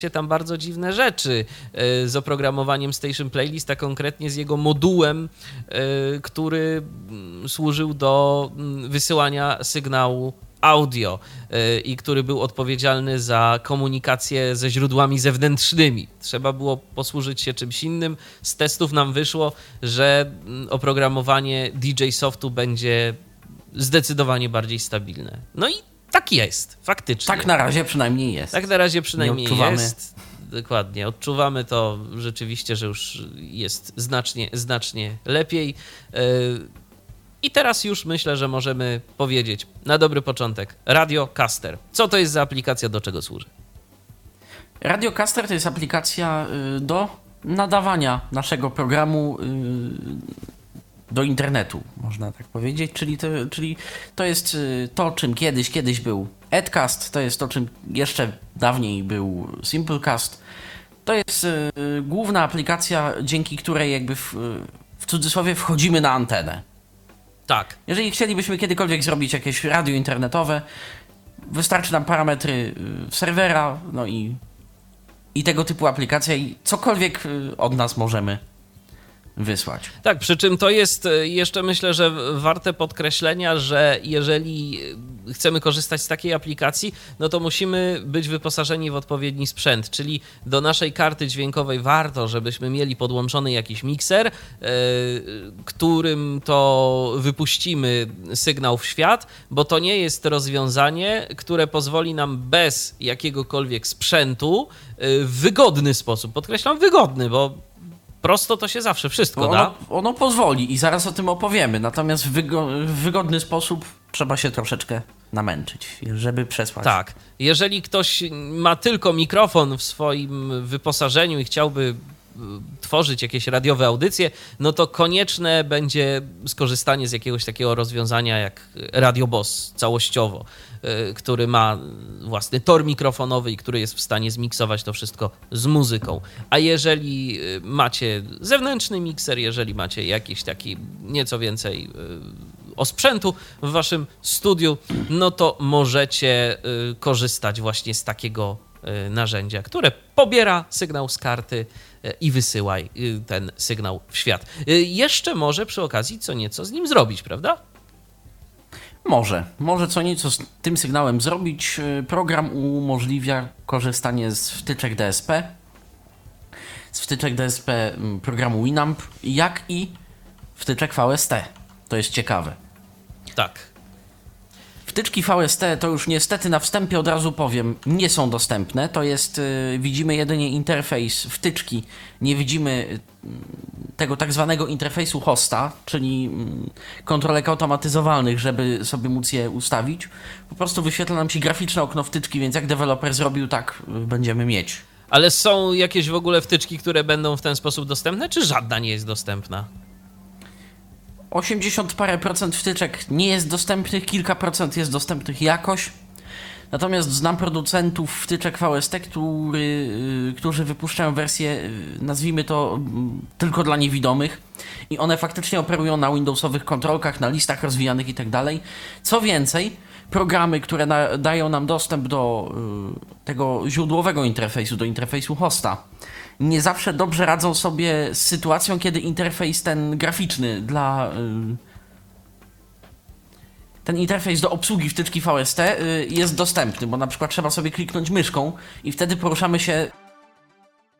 się tam bardzo dziwne rzeczy z oprogramowaniem Station Playlist, a konkretnie z jego modułem, który służył do wysyłania sygnału audio i który był odpowiedzialny za komunikację ze źródłami zewnętrznymi. Trzeba było posłużyć się czymś innym. Z testów nam wyszło, że oprogramowanie DJ Softu będzie zdecydowanie bardziej stabilne. No i tak jest, faktycznie. Tak na razie przynajmniej jest. Tak na razie przynajmniej jest. Dokładnie. Odczuwamy to rzeczywiście, że już jest znacznie lepiej. I teraz już myślę, że możemy powiedzieć na dobry początek. Radiocaster. Co to jest za aplikacja, do czego służy? Radiocaster to jest aplikacja do nadawania naszego programu do internetu, można tak powiedzieć. Czyli to jest to, czym kiedyś był Edcast, to jest to, czym jeszcze dawniej był Simplecast. To jest główna aplikacja, dzięki której jakby w cudzysłowie wchodzimy na antenę. Tak. Jeżeli chcielibyśmy kiedykolwiek zrobić jakieś radio internetowe, wystarczy nam parametry serwera, no i tego typu aplikacja i cokolwiek od nas możemy wysłać. Tak, przy czym to jest jeszcze, myślę, że warte podkreślenia, że jeżeli chcemy korzystać z takiej aplikacji, no to musimy być wyposażeni w odpowiedni sprzęt, czyli do naszej karty dźwiękowej warto, żebyśmy mieli podłączony jakiś mikser, którym to wypuścimy sygnał w świat, bo to nie jest rozwiązanie, które pozwoli nam bez jakiegokolwiek sprzętu w wygodny sposób, podkreślam wygodny, bo prosto to się zawsze wszystko da. Ono pozwoli i zaraz o tym opowiemy, natomiast w wygodny sposób trzeba się troszeczkę namęczyć, żeby przesłać. Tak. Jeżeli ktoś ma tylko mikrofon w swoim wyposażeniu i chciałby tworzyć jakieś radiowe audycje, no to konieczne będzie skorzystanie z jakiegoś takiego rozwiązania jak Radio Boss całościowo, który ma własny tor mikrofonowy i który jest w stanie zmiksować to wszystko z muzyką. A jeżeli macie zewnętrzny mikser, jeżeli macie jakiś taki nieco więcej osprzętu w waszym studiu, no to możecie korzystać właśnie z takiego narzędzia, które pobiera sygnał z karty i wysyła ten sygnał w świat. Jeszcze może przy okazji co nieco z nim zrobić, prawda? Może co nieco z tym sygnałem zrobić. Program umożliwia korzystanie z wtyczek DSP, programu Winamp, jak i wtyczek VST. To jest ciekawe. Tak. Wtyczki VST to już niestety na wstępie od razu powiem, nie są dostępne. To jest, widzimy jedynie interfejs wtyczki, nie widzimy tego tak zwanego interfejsu hosta, czyli kontrolek automatyzowalnych, żeby sobie móc je ustawić. Po prostu wyświetla nam się graficzne okno wtyczki, więc jak deweloper zrobił, tak będziemy mieć. Ale są jakieś w ogóle wtyczki, które będą w ten sposób dostępne, czy żadna nie jest dostępna? 80 parę procent wtyczek nie jest dostępnych, kilka procent jest dostępnych jakoś. Natomiast znam producentów wtyczek VST, którzy wypuszczają wersję, nazwijmy to, tylko dla niewidomych. I one faktycznie operują na Windowsowych kontrolkach, na listach rozwijanych i tak dalej. Co więcej, programy, które dają nam dostęp do tego źródłowego interfejsu, do interfejsu hosta, nie zawsze dobrze radzą sobie z sytuacją, kiedy interfejs ten graficzny ten interfejs do obsługi wtyczki VST jest dostępny, bo na przykład trzeba sobie kliknąć myszką i wtedy poruszamy się